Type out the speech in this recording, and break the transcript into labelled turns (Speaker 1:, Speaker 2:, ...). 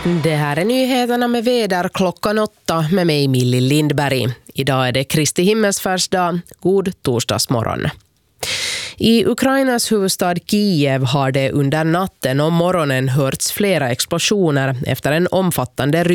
Speaker 1: Det här är nyheterna med väder klockan 8 med mig Millie Lindberg. Idag är det Kristi himmelsfärdsdag. God torsdagsmorgon. I Ukrainas huvudstad Kiev har det under natten och morgonen hörts flera explosioner efter en omfattande